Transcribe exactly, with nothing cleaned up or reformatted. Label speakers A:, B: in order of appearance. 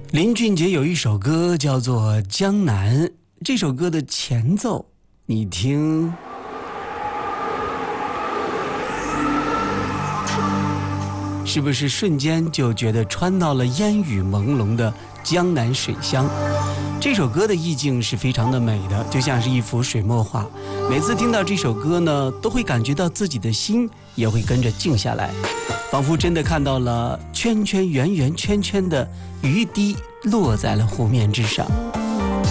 A: 林俊杰有一首歌叫做《江南》，这首歌的前奏你听，是不是瞬间就觉得穿到了烟雨朦胧的江南水乡？这首歌的意境是非常的美的，就像是一幅水墨画。每次听到这首歌呢，都会感觉到自己的心也会跟着静下来，仿佛真的看到了圈圈圆圆圈圈的雨滴落在了湖面之上。